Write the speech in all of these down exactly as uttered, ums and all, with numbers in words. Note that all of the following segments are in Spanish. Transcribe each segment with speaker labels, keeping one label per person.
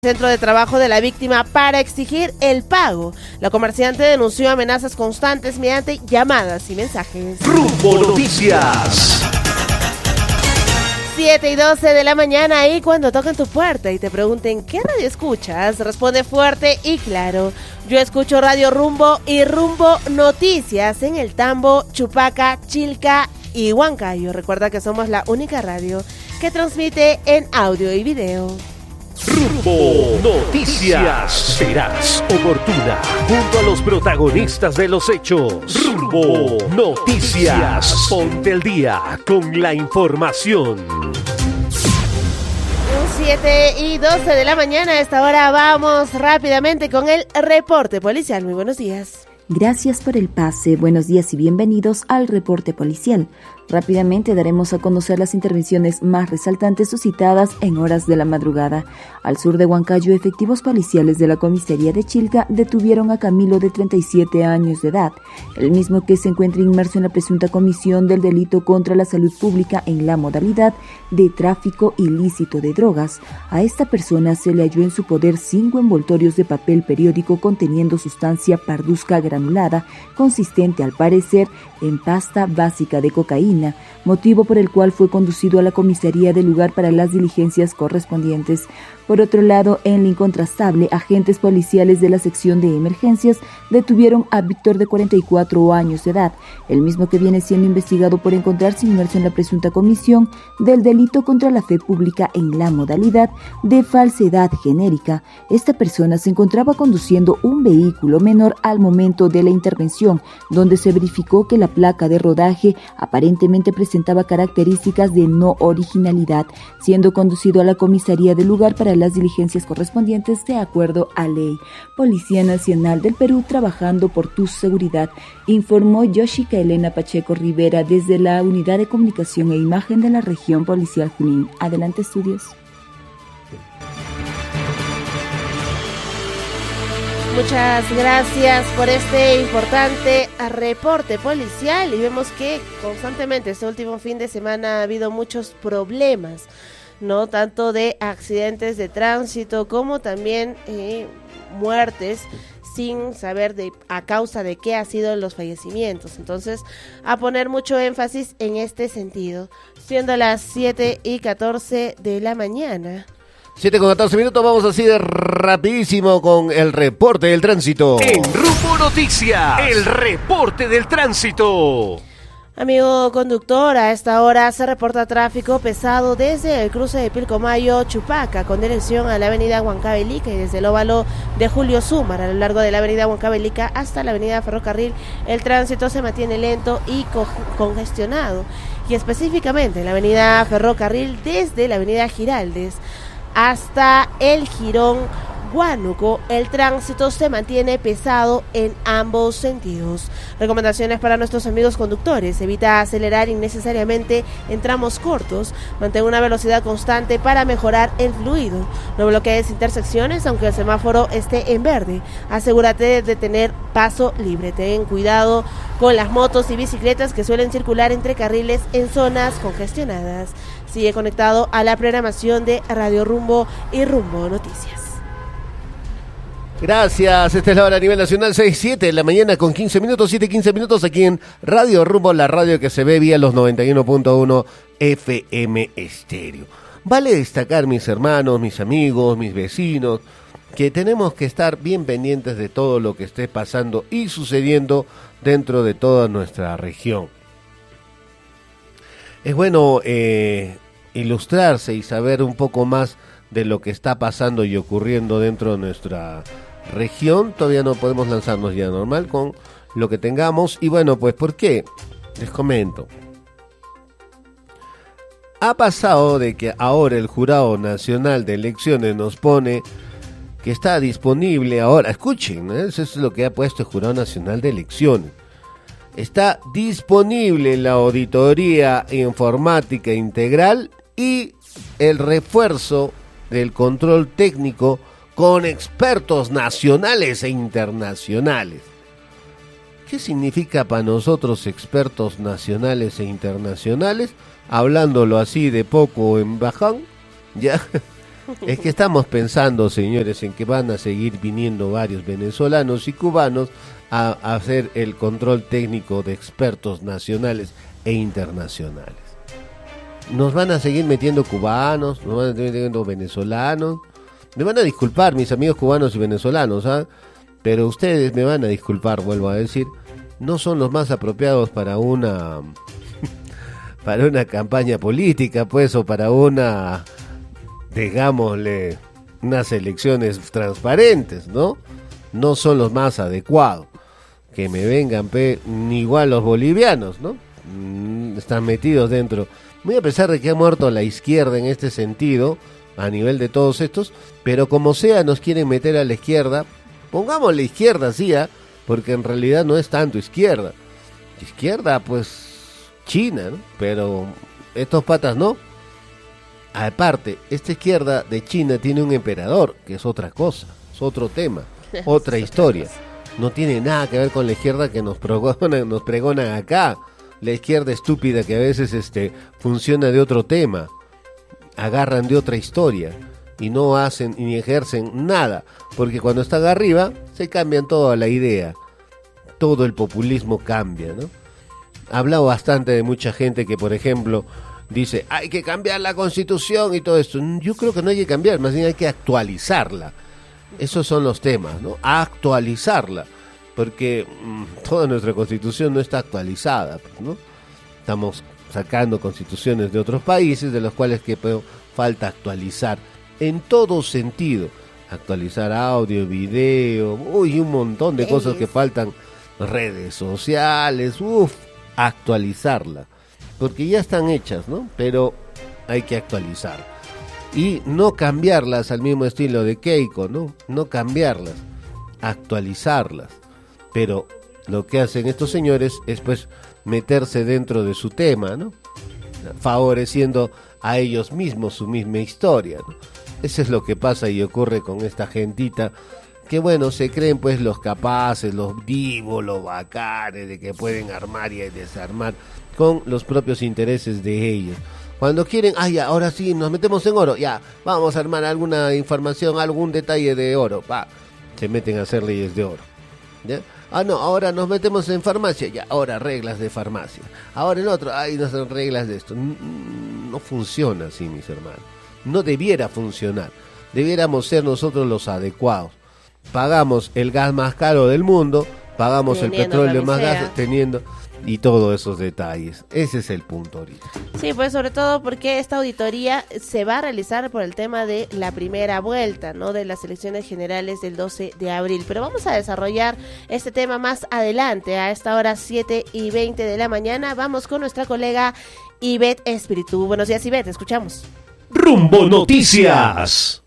Speaker 1: Centro de trabajo de la víctima para exigir el pago. La comerciante denunció amenazas constantes mediante llamadas y mensajes.
Speaker 2: Rumbo Noticias.
Speaker 1: siete y doce de la mañana, y cuando toquen tu puerta y te pregunten ¿qué radio escuchas?, responde fuerte y claro: yo escucho Radio Rumbo y Rumbo Noticias en el Tambo, Chupaca, Chilca y Huancayo. Recuerda que somos la única radio que transmite en audio y video.
Speaker 2: Rumbo Noticias. Serás oportuna junto a los protagonistas de los hechos. Rumbo Noticias. Ponte el día con la información.
Speaker 1: siete y doce de la mañana. A esta hora vamos rápidamente con el reporte policial. Muy buenos días.
Speaker 3: Gracias por el pase, buenos días y bienvenidos al reporte policial. Rápidamente daremos a conocer las intervenciones más resaltantes suscitadas en horas de la madrugada. Al sur de Huancayo, efectivos policiales de la comisaría de Chilca detuvieron a Camilo, de treinta y siete años de edad, el mismo que se encuentra inmerso en la presunta comisión del delito contra la salud pública en la modalidad de tráfico ilícito de drogas. A esta persona se le halló en su poder cinco envoltorios de papel periódico conteniendo sustancia parduzca granulada, consistente al parecer en pasta básica de cocaína, motivo por el cual fue conducido a la comisaría del lugar para las diligencias correspondientes. Por otro lado, en la incontrastable, agentes policiales de la sección de emergencias detuvieron a Víctor, de cuarenta y cuatro años de edad, el mismo que viene siendo investigado por encontrarse inmerso en la presunta comisión del delito contra la fe pública en la modalidad de falsedad genérica. Esta persona se encontraba conduciendo un vehículo menor al momento de la intervención, donde se verificó que la placa de rodaje aparentemente presentaba características de no originalidad, siendo conducido a la comisaría del lugar para las diligencias correspondientes de acuerdo a ley. Policía Nacional del Perú trabajando por tu seguridad, informó Yoshika Elena Pacheco Rivera desde la Unidad de Comunicación e Imagen de la Región Policial Junín. Adelante, estudios.
Speaker 1: Muchas gracias por este importante reporte policial, y vemos que constantemente este último fin de semana ha habido muchos problemas, no tanto de accidentes de tránsito como también eh, muertes sin saber de a causa de qué ha sido los fallecimientos. Entonces, a poner mucho énfasis en este sentido, siendo las siete y catorce de la mañana.
Speaker 4: siete con catorce minutos, vamos así de rapidísimo con el reporte del tránsito.
Speaker 2: En Rumbo Noticias, el reporte del tránsito.
Speaker 1: Amigo conductor, a esta hora se reporta tráfico pesado desde el cruce de Pilcomayo, Chupaca, con dirección a la avenida Huancavelica, y desde el óvalo de Julio Zúmar, a lo largo de la avenida Huancavelica hasta la avenida Ferrocarril, el tránsito se mantiene lento y co- congestionado, y específicamente en la avenida Ferrocarril desde la avenida Giraldes hasta el Jirón Huánuco, el tránsito se mantiene pesado en ambos sentidos. Recomendaciones para nuestros amigos conductores: evita acelerar innecesariamente en tramos cortos, mantén una velocidad constante para mejorar el fluido, no bloquees intersecciones aunque el semáforo esté en verde, asegúrate de tener paso libre, ten cuidado con las motos y bicicletas que suelen circular entre carriles en zonas congestionadas. Sigue conectado a la programación de Radio Rumbo y Rumbo Noticias.
Speaker 4: Gracias, esta es la hora a nivel nacional, seis, siete de la mañana con quince minutos, siete, quince minutos aquí en Radio Rumbo, la radio que se ve vía los noventa y uno punto uno F M estéreo. Vale destacar, mis hermanos, mis amigos, mis vecinos, que tenemos que estar bien pendientes de todo lo que esté pasando y sucediendo dentro de toda nuestra región. Es bueno eh, ilustrarse y saber un poco más de lo que está pasando y ocurriendo dentro de nuestra región. Todavía no podemos lanzarnos ya normal con lo que tengamos. Y bueno, pues ¿por qué? Les comento. Ha pasado de que ahora el Jurado Nacional de Elecciones nos pone que está disponible ahora. Escuchen, ¿eh? Eso es lo que ha puesto el Jurado Nacional de Elecciones. Está disponible la auditoría informática integral y el refuerzo del control técnico con expertos nacionales e internacionales. ¿Qué significa para nosotros expertos nacionales e internacionales? Hablándolo así de poco en bajón, ya Es que estamos pensando, señores, en que van a seguir viniendo varios venezolanos y cubanos a, a hacer el control técnico de expertos nacionales e internacionales. Nos van a seguir metiendo cubanos, nos van a seguir metiendo venezolanos. Me van a disculpar mis amigos cubanos y venezolanos, ¿ah? Pero ustedes me van a disculpar, vuelvo a decir, no son los más apropiados para una para una campaña política, pues, o para una, digámosle, unas elecciones transparentes, ¿no? No son los más adecuados. Que me vengan, pe, ni igual los bolivianos, ¿no? Mm, están metidos dentro. Muy a pesar de que ha muerto la izquierda en este sentido, a nivel de todos estos, pero como sea nos quieren meter a la izquierda, pongamos la izquierda, sí, ¿eh? Porque en realidad no es tanto izquierda. Izquierda, pues, China, ¿no? Pero estos patas no. Aparte, esta izquierda de China tiene un emperador, que es otra cosa, es otro tema, otra historia. No tiene nada que ver con la izquierda que nos pregonan, nos pregonan acá. La izquierda estúpida que a veces este funciona de otro tema. Agarran de otra historia y no hacen ni ejercen nada, porque cuando están arriba se cambian toda la idea, todo el populismo cambia, ¿no? Ha hablado bastante de mucha gente que, por ejemplo, dice hay que cambiar la Constitución y todo esto. Yo creo que no hay que cambiar, más bien hay que actualizarla. Esos son los temas, ¿no? Actualizarla, porque mmm, toda nuestra Constitución no está actualizada, ¿no? Estamos sacando constituciones de otros países, de los cuales que falta actualizar en todo sentido, actualizar audio, video, uy, un montón de cosas que faltan, redes sociales, uff, actualizarla, porque ya están hechas, ¿no? Pero hay que actualizar y no cambiarlas al mismo estilo de Keiko, ¿no? No cambiarlas, actualizarlas, pero lo que hacen estos señores es pues meterse dentro de su tema, ¿no? Favoreciendo a ellos mismos su misma historia, ¿no? Eso es lo que pasa y ocurre con esta gentita que, bueno, se creen pues los capaces, los divos, los bacanes de que pueden armar y desarmar con los propios intereses de ellos. Cuando quieren, ah, ya, ahora sí, nos metemos en oro, ya, vamos a armar alguna información, algún detalle de oro, pa, se meten a hacer leyes de oro, ¿ya? Ah, no, ahora nos metemos en farmacia, ya, ahora reglas de farmacia. Ahora en otro, ay, no son reglas de esto. No funciona así, mis hermanos. No debiera funcionar. Debiéramos ser nosotros los adecuados. Pagamos el gas más caro del mundo, pagamos teniendo el petróleo más gas, teniendo... y todos esos detalles. Ese es el punto ahorita.
Speaker 1: Sí, pues sobre todo porque esta auditoría se va a realizar por el tema de la primera vuelta, ¿no? De las elecciones generales del doce de abril. Pero vamos a desarrollar este tema más adelante, a esta hora siete y veinte de la mañana. Vamos con nuestra colega Ivette Espíritu. Buenos días, Ivette, escuchamos.
Speaker 2: Rumbo Noticias.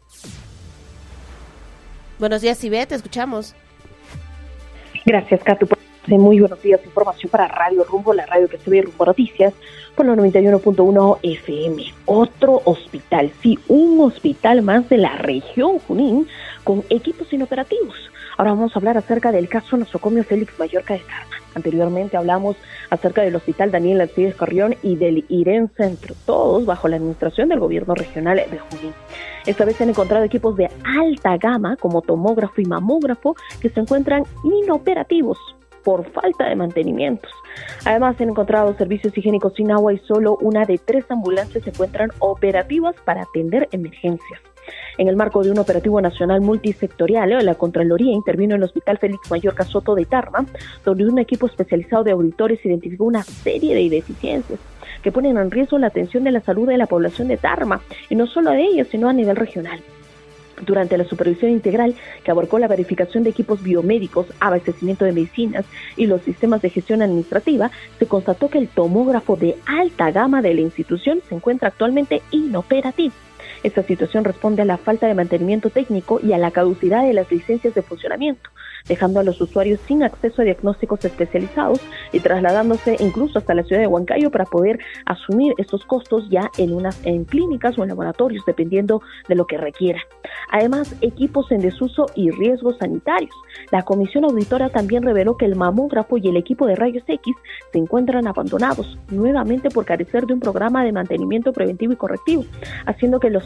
Speaker 1: Buenos días, Ivette, escuchamos.
Speaker 5: Gracias, Catu. Muy buenos días, información para Radio Rumbo, la radio que se ve Rumbo Noticias, por la noventa y uno punto uno F M. Otro hospital, sí, un hospital más de la región Junín con equipos inoperativos. Ahora vamos a hablar acerca del caso nosocomio Félix Mallorca de Tarma. Anteriormente hablamos acerca del hospital Daniel Alcides Carrión y del IREN Centro, todos bajo la administración del gobierno regional de Junín. Esta vez se han encontrado equipos de alta gama como tomógrafo y mamógrafo que se encuentran inoperativos por falta de mantenimientos. Además, se han encontrado servicios higiénicos sin agua y solo una de tres ambulancias se encuentran operativas para atender emergencias. En el marco de un operativo nacional multisectorial, la Contraloría intervino en el Hospital Félix Mallorca Soto de Tarma, donde un equipo especializado de auditores identificó una serie de deficiencias que ponen en riesgo la atención de la salud de la población de Tarma, y no solo de ellos, sino a nivel regional. Durante la supervisión integral, que abarcó la verificación de equipos biomédicos, abastecimiento de medicinas y los sistemas de gestión administrativa, se constató que el tomógrafo de alta gama de la institución se encuentra actualmente inoperativo. Esta situación responde a la falta de mantenimiento técnico y a la caducidad de las licencias de funcionamiento, dejando a los usuarios sin acceso a diagnósticos especializados y trasladándose incluso hasta la ciudad de Huancayo para poder asumir estos costos ya en unas en clínicas o en laboratorios, dependiendo de lo que requiera. Además, equipos en desuso y riesgos sanitarios. La comisión auditora también reveló que el mamógrafo y el equipo de rayos X se encuentran abandonados, nuevamente por carecer de un programa de mantenimiento preventivo y correctivo, haciendo que los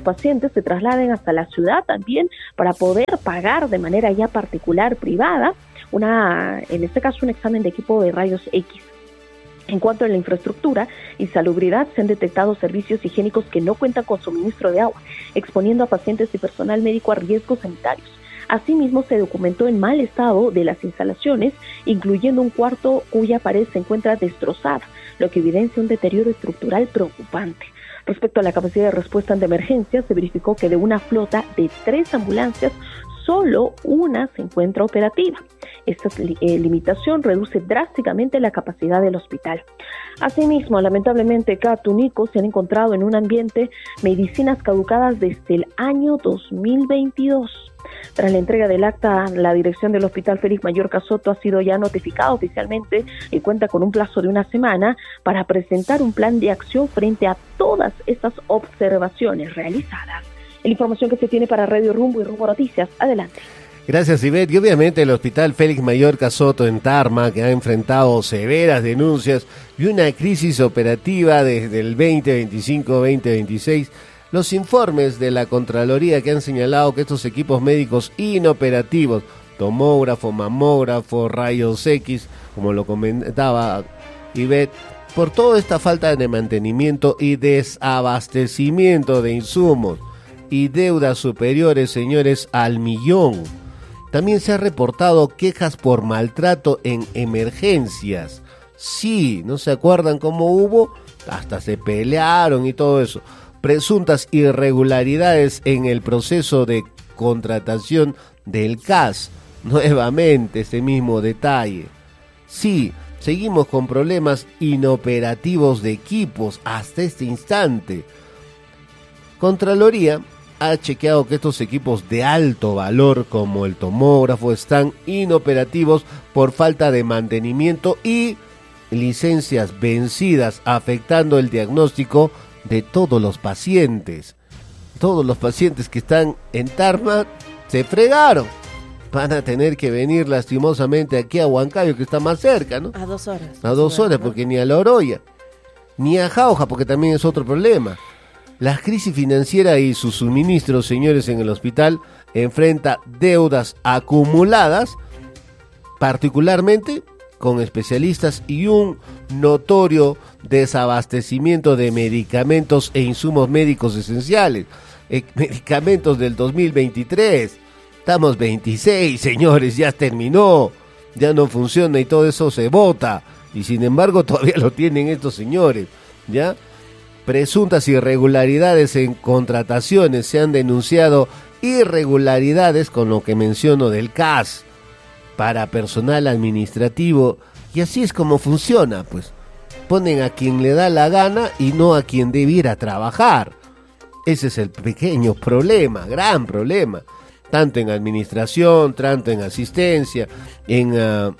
Speaker 5: pacientes se trasladen hasta la ciudad también para poder pagar de manera ya particular, privada, una, en este caso un examen de equipo de rayos X. En cuanto a la infraestructura y salubridad, se han detectado servicios higiénicos que no cuentan con suministro de agua, exponiendo a pacientes y personal médico a riesgos sanitarios. Asimismo, se documentó el mal estado de las instalaciones, incluyendo un cuarto cuya pared se encuentra destrozada, lo que evidencia un deterioro estructural preocupante. Respecto a la capacidad de respuesta ante emergencias, se verificó que de una flota de tres ambulancias, solo una se encuentra operativa. Esta eh, limitación reduce drásticamente la capacidad del hospital. Asimismo, lamentablemente, Catunico se han encontrado en un ambiente medicinas caducadas desde el año dos mil veintidós. Tras la entrega del acta, la dirección del Hospital Félix Mayorga Soto ha sido ya notificada oficialmente y cuenta con un plazo de una semana para presentar un plan de acción frente a todas estas observaciones realizadas. La información que se tiene para Radio Rumbo y Rumbo Noticias. Adelante.
Speaker 4: Gracias, Ivette. Y obviamente el Hospital Félix Mayorga Soto en Tarma, que ha enfrentado severas denuncias y una crisis operativa desde el veinte veinticinco veinte veintiséis, los informes de la Contraloría que han señalado que estos equipos médicos inoperativos, tomógrafo, mamógrafo, rayos X, como lo comentaba Ivette, por toda esta falta de mantenimiento y desabastecimiento de insumos y deudas superiores, señores, al millón. También se ha reportado quejas por maltrato en emergencias. Sí, ¿no se acuerdan cómo hubo? Hasta se pelearon y todo eso. Presuntas irregularidades en el proceso de contratación del C A S. Nuevamente ese mismo detalle. Sí, seguimos con problemas inoperativos de equipos hasta este instante. Contraloría ha chequeado que estos equipos de alto valor como el tomógrafo están inoperativos por falta de mantenimiento y licencias vencidas, afectando el diagnóstico de todos los pacientes. Todos los pacientes que están en Tarma se fregaron. Van a tener que venir lastimosamente aquí a Huancayo, que está más cerca, ¿no?
Speaker 1: A dos horas.
Speaker 4: A dos horas, porque ni a La Oroya, ni a Jauja, porque también es otro problema. La crisis financiera y sus suministros, señores, en el hospital enfrenta deudas acumuladas, particularmente con especialistas, y un notorio desabastecimiento de medicamentos e insumos médicos esenciales. Eh, medicamentos del dos mil veintitrés. Estamos veintiséis, señores, ya terminó. Ya no funciona y todo eso se bota. Y sin embargo todavía lo tienen estos señores, ¿ya? Presuntas irregularidades en contrataciones. Se han denunciado irregularidades con lo que menciono del C A S para personal administrativo, y así es como funciona, pues. Ponen a quien le da la gana y no a quien debiera trabajar. Ese es el pequeño problema, gran problema, tanto en administración, tanto en asistencia, en... Uh,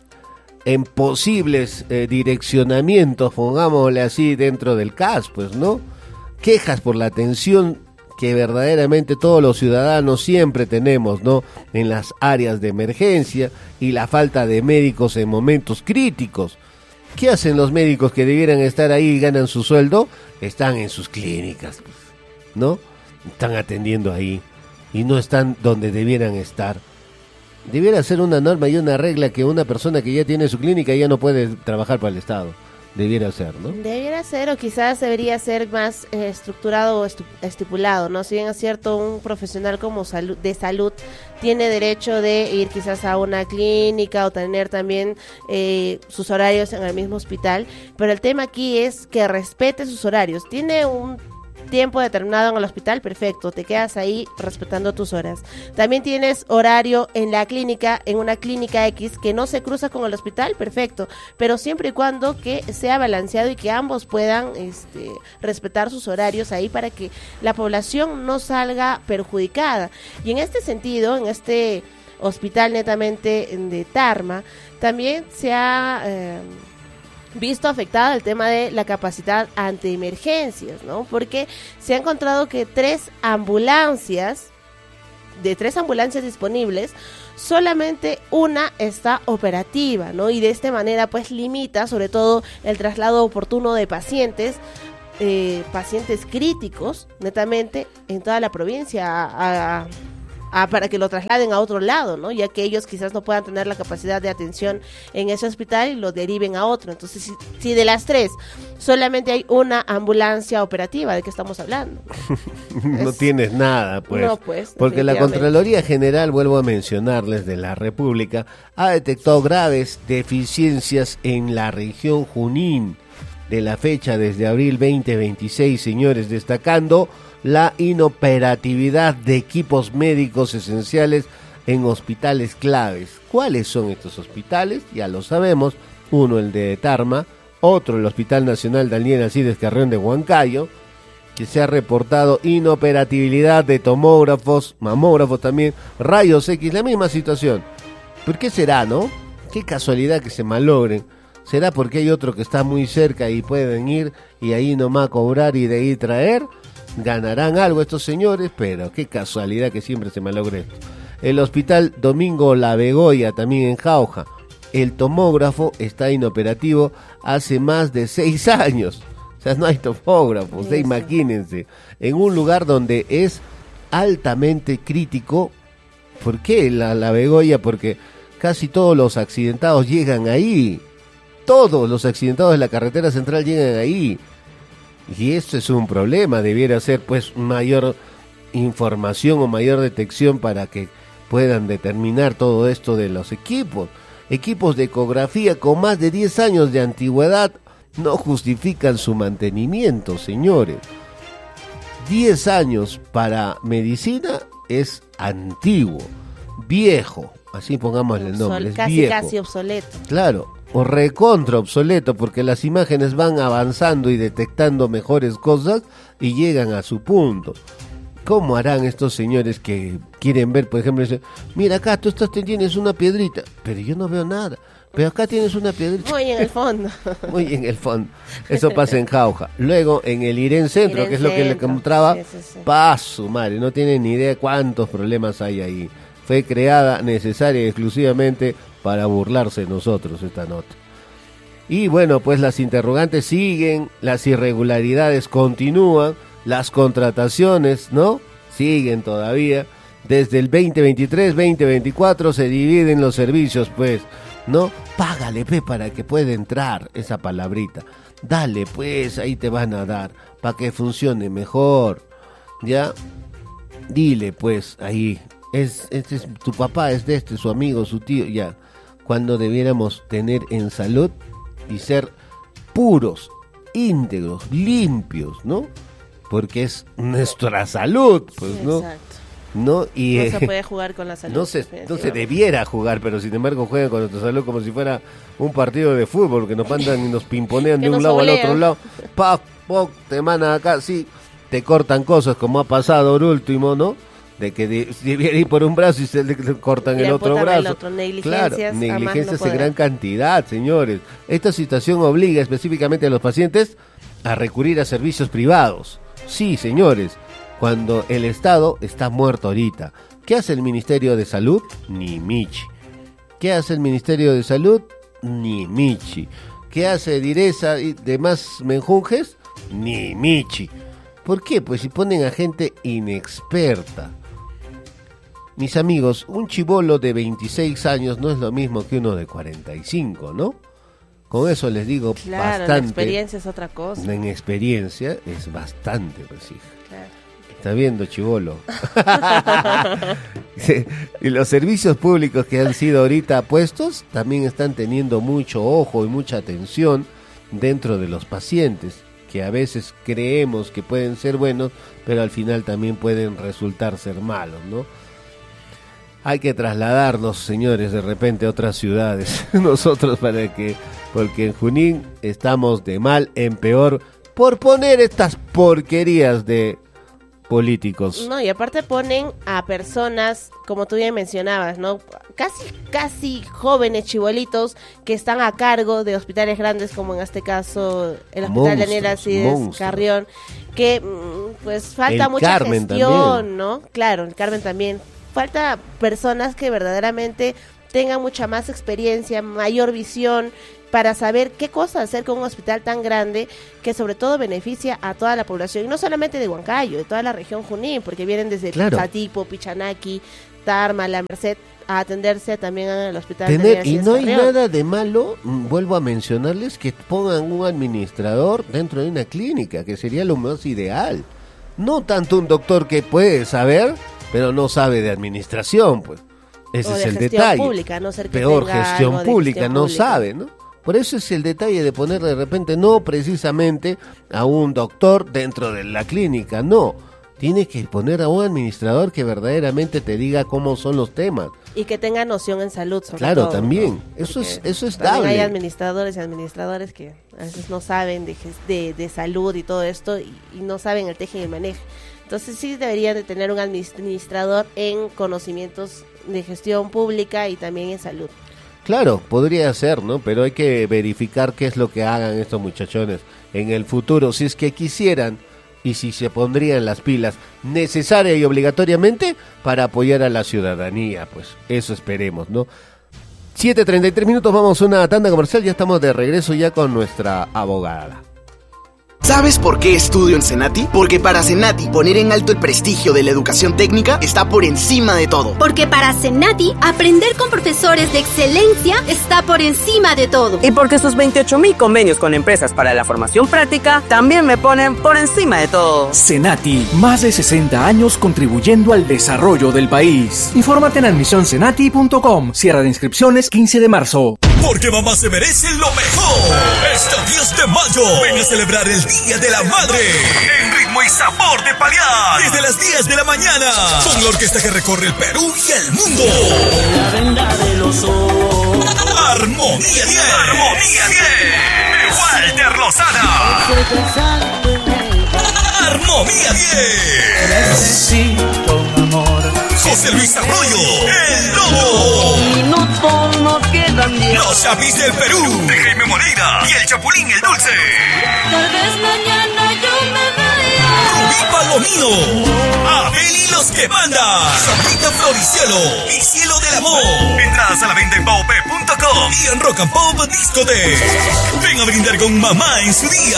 Speaker 4: en posibles eh, direccionamientos, pongámosle así, dentro del C A S, pues, ¿no? Quejas por la atención que verdaderamente todos los ciudadanos siempre tenemos, ¿no? En las áreas de emergencia y la falta de médicos en momentos críticos. ¿Qué hacen los médicos que debieran estar ahí y ganan su sueldo? Están en sus clínicas, pues, ¿no? Están atendiendo ahí y no están donde debieran estar. Debiera ser una norma y una regla que una persona que ya tiene su clínica ya no puede trabajar para el Estado. Debiera ser, ¿no?
Speaker 1: Debiera ser, o quizás debería ser más eh, estructurado o estu- estipulado, ¿no? Si bien es cierto, un profesional como salud, de salud tiene derecho de ir quizás a una clínica o tener también eh, sus horarios en el mismo hospital, pero el tema aquí es que respete sus horarios. Tiene un tiempo determinado en el hospital, perfecto, te quedas ahí respetando tus horas. También tienes horario en la clínica, en una clínica X que no se cruza con el hospital, perfecto, pero siempre y cuando que sea balanceado y que ambos puedan este, respetar sus horarios ahí para que la población no salga perjudicada. Y en este sentido, en este hospital netamente de Tarma, también se ha... Eh, visto afectada el tema de la capacidad ante emergencias, ¿no? Porque se ha encontrado que tres ambulancias, de tres ambulancias disponibles, solamente una está operativa, ¿no? Y de esta manera pues limita sobre todo el traslado oportuno de pacientes eh, pacientes críticos, netamente, en toda la provincia, a, a, a, para que lo trasladen a otro lado, ¿no? Ya que ellos quizás no puedan tener la capacidad de atención en ese hospital y lo deriven a otro. Entonces, si, si de las tres solamente hay una ambulancia operativa, ¿de qué estamos hablando?
Speaker 4: No es... tienes nada, pues.
Speaker 1: No, pues.
Speaker 4: Porque la Contraloría General, vuelvo a mencionarles, de la República, ha detectado graves deficiencias en la región Junín de la fecha desde abril veinte veintiséis, señores, destacando la inoperatividad de equipos médicos esenciales en hospitales claves. ¿Cuáles son estos hospitales? Ya lo sabemos. Uno, el de Tarma, otro, el Hospital Nacional Daniel Alcides Carrión de Huancayo, que se ha reportado inoperatividad de tomógrafos, mamógrafos también, rayos X, la misma situación. ¿Por qué será, no? Qué casualidad que se malogren. ¿Será porque hay otro que está muy cerca y pueden ir y ahí nomás cobrar y de ahí traer? Ganarán algo estos señores, pero qué casualidad que siempre se malogre esto. El Hospital Domingo La Begoya, también en Jauja, el tomógrafo está inoperativo hace más de seis años. O sea, no hay tomógrafos, sí, imagínense. En un lugar donde es altamente crítico. ¿Por qué la, la Begoya? Porque casi todos los accidentados llegan ahí. Todos los accidentados de la carretera central llegan ahí. Y esto es un problema. Debiera ser pues mayor información o mayor detección para que puedan determinar todo esto de los equipos. Equipos de ecografía con más de diez años de antigüedad no justifican su mantenimiento, señores. diez años para medicina es antiguo, viejo, así pongámosle el nombre, es
Speaker 1: casi,
Speaker 4: viejo.
Speaker 1: Casi obsoleto.
Speaker 4: Claro, o recontra obsoleto, porque las imágenes van avanzando y detectando mejores cosas y llegan a su punto. ¿Cómo harán estos señores que quieren ver, por ejemplo, dicen, mira acá, tú estás, tienes una piedrita, pero yo no veo nada, pero acá tienes una piedrita.
Speaker 1: Muy en el fondo.
Speaker 4: Muy en el fondo. Eso pasa en Jauja. Luego en el Irén Centro,
Speaker 1: Irén
Speaker 4: que es lo que le
Speaker 1: Centro.
Speaker 4: encontraba,
Speaker 1: Sí, sí, sí.
Speaker 4: paso, madre, no tienen ni idea cuántos problemas hay ahí. Fue creada necesaria y exclusivamente para burlarse de nosotros esta nota. Y bueno, pues las interrogantes siguen, las irregularidades continúan, las contrataciones, ¿no? Siguen todavía. Desde el veinte veintitrés, veinte veinticuatro se dividen los servicios, pues, ¿no? Págale, pe, para que pueda entrar esa palabrita. Dale, pues, ahí te van a dar, para que funcione mejor, ¿ya? Dile, pues, ahí, es, este es tu papá, es de este, su amigo, su tío, ya. Cuando debiéramos tener en salud y ser puros, íntegros, limpios, ¿no? Porque es nuestra salud, pues, ¿no?
Speaker 1: Exacto.
Speaker 4: No, y,
Speaker 1: no
Speaker 4: eh,
Speaker 1: se puede jugar con la salud.
Speaker 4: No se, no se debiera jugar, pero sin embargo juegan con nuestra salud como si fuera un partido de fútbol, que nos mandan y nos pimponean de un lado al otro lado. Pa, po, te mandan acá, sí, te cortan cosas como ha pasado por último, ¿no? De que de, debiera ir por un brazo y se le, le cortan
Speaker 1: le
Speaker 4: el otro brazo.
Speaker 1: El otro. Negligencias,
Speaker 4: claro, negligencias
Speaker 1: no
Speaker 4: en gran cantidad, señores. Esta situación obliga específicamente a los pacientes a recurrir a servicios privados. Sí, señores, cuando el Estado está muerto ahorita. ¿Qué hace el Ministerio de Salud? Ni michi. ¿Qué hace el Ministerio de Salud? Ni michi. ¿Qué hace Direza y demás menjunjes? Ni michi. ¿Por qué? Pues si ponen a gente inexperta. Mis amigos, un chibolo de veintiséis años no es lo mismo que uno de cuarenta y cinco, ¿no? Con eso les digo
Speaker 1: claro,
Speaker 4: bastante.
Speaker 1: La experiencia es otra cosa.
Speaker 4: En experiencia es bastante, pues hija.
Speaker 1: Claro.
Speaker 4: Está viendo, chibolo. Y los servicios públicos que han sido ahorita puestos también están teniendo mucho ojo y mucha atención dentro de los pacientes, que a veces creemos que pueden ser buenos, pero al final también pueden resultar ser malos, ¿no? Hay que trasladarnos, señores, de repente a otras ciudades, nosotros para que, porque en Junín estamos de mal en peor por poner estas porquerías de políticos.
Speaker 1: No, y aparte ponen a personas, como tú bien mencionabas, ¿no? Casi, casi jóvenes chibolitos que están a cargo de hospitales grandes, como en este caso el Hospital
Speaker 4: Monstruos,
Speaker 1: Daniel Alcides
Speaker 4: monstruos.
Speaker 1: Carrión, que pues falta
Speaker 4: El
Speaker 1: mucha
Speaker 4: Carmen
Speaker 1: gestión,
Speaker 4: también.
Speaker 1: ¿no? Claro, el Carmen también. Falta personas que verdaderamente tengan mucha más experiencia, mayor visión, para saber qué cosa hacer con un hospital tan grande que sobre todo beneficia a toda la población, y no solamente de Huancayo, de toda la región Junín, porque vienen desde claro. Satipo, Pichanaki, Tarma, La Merced, a atenderse también al hospital.
Speaker 4: Tener, y no hay nada de malo, vuelvo a mencionarles, que pongan un administrador dentro de una clínica, que sería lo más ideal. No tanto un doctor que puede saber, pero no sabe de administración, pues. Ese es el detalle.
Speaker 1: Pública, no ser que
Speaker 4: Peor gestión pública, gestión no pública. sabe, ¿no? Por eso es el detalle de poner de repente no precisamente a un doctor dentro de la clínica, no. Tienes que poner a un administrador que verdaderamente te diga cómo son los temas.
Speaker 1: Y que tenga noción en salud, sobre
Speaker 4: Claro,
Speaker 1: todo,
Speaker 4: también.
Speaker 1: ¿no?
Speaker 4: Eso es, eso es
Speaker 1: también
Speaker 4: dable.
Speaker 1: Hay administradores y administradores que a veces no saben de, de, de salud y todo esto, y, y no saben el teje y el manejo. Entonces sí deberían de tener un administrador en conocimientos de gestión pública y también en salud.
Speaker 4: Claro, podría ser, ¿no? Pero hay que verificar qué es lo que hagan estos muchachones en el futuro, si es que quisieran y si se pondrían las pilas necesaria y obligatoriamente para apoyar a la ciudadanía, pues eso esperemos, ¿no? siete treinta y tres minutos, vamos a una tanda comercial, ya estamos de regreso ya con nuestra abogada.
Speaker 6: ¿Sabes por qué estudio en Senati? Porque para Senati poner en alto el prestigio de la educación técnica está por encima de todo.
Speaker 7: Porque para Senati aprender con profesores de excelencia está por encima de todo.
Speaker 8: Y porque sus veintiocho mil convenios con empresas para la formación práctica también me ponen por encima de todo.
Speaker 9: Senati, más de sesenta años contribuyendo al desarrollo del país. Infórmate en admisión senati punto com. Cierre de inscripciones quince de marzo.
Speaker 10: Porque mamá se merece lo mejor. Este diez de mayo, ven a celebrar el Día de la Madre en ritmo y sabor de Paliar. Desde las diez de la mañana, con la orquesta que recorre el Perú y el mundo. La venda de los ojos. Armonía diez. Armonía diez. Walter Lozada. Armonía diez. Necesito un amor. José Luis Arroyo, el Lobo.
Speaker 11: Minutos nos quedan diez.
Speaker 10: Los Chapis del Perú, de Jaime Moreira y el Chapulín el Dulce.
Speaker 11: Tal vez mañana yo me vaya.
Speaker 10: Rubí Palomino, Abel y los que mandan. Sabrita Floricielo y Cielo del Amor. Entradas a la venta en paupe punto com y en Rock and Pop Discoteque. Ven a brindar con mamá en su día.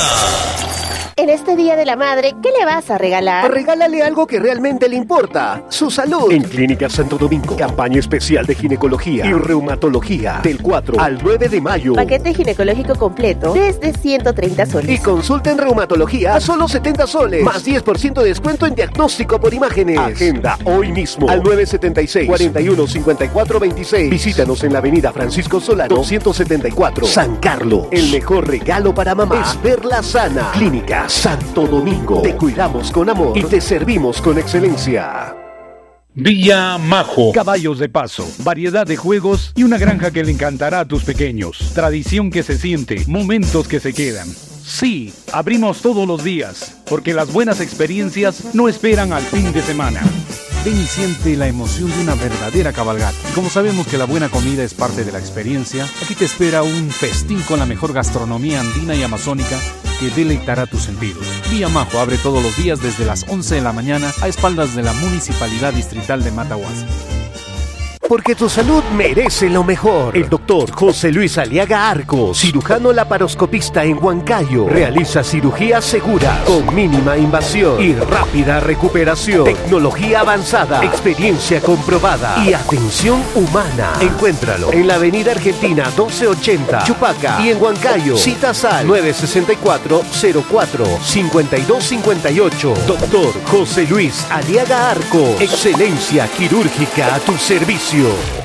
Speaker 1: En este Día de la Madre, ¿qué le vas a regalar?
Speaker 2: Regálale algo que realmente le importa, su salud. En Clínica Santo Domingo, campaña especial de ginecología y reumatología del cuatro al nueve de mayo.
Speaker 1: Paquete ginecológico completo desde ciento treinta soles.
Speaker 2: Y consulta en reumatología a solo setenta soles. Más diez por ciento de descuento en diagnóstico por imágenes. Agenda hoy mismo al nueve setenta y seis, cuarenta y uno, cincuenta y cuatro veintiséis. Visítanos en la avenida Francisco Solano doscientos setenta y cuatro, San Carlos. El mejor regalo para mamá es verla sana. Clínica Santo Domingo. Te cuidamos con amor y te servimos con excelencia.
Speaker 12: Villa Majo. Caballos de paso, variedad de juegos y una granja que le encantará a tus pequeños. Tradición que se siente, momentos que se quedan. Sí, abrimos todos los días, porque las buenas experiencias no esperan al fin de semana. Ven y siente la emoción de una verdadera cabalgata. Y como sabemos que la buena comida es parte de la experiencia, aquí te espera un festín con la mejor gastronomía andina y amazónica que deleitará tus sentidos. Villa Majo abre todos los días desde las once de la mañana a espaldas de la Municipalidad Distrital de Matahuasi.
Speaker 2: Porque tu salud merece lo mejor. El doctor José Luis Aliaga Arcos, cirujano laparoscopista en Huancayo, realiza cirugía segura, con mínima invasión y rápida recuperación. Tecnología avanzada, experiencia comprobada y atención humana. Encuéntralo en la avenida Argentina doce ochenta, Chupaca, y en Huancayo. Citas al nueve sesenta y cuatro, cero cuatro, cincuenta y dos cincuenta y ocho. Doctor José Luis Aliaga Arcos, excelencia quirúrgica a tu servicio.